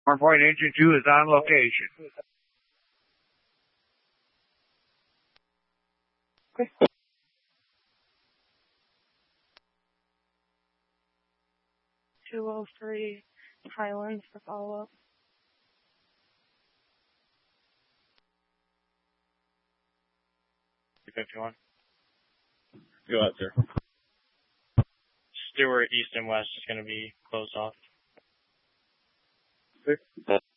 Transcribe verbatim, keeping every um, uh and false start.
Point Engine two is on location. two oh three Highlands for follow-up. fifty-one. Go out there. Stewart, east and west is going to be closed off. Six.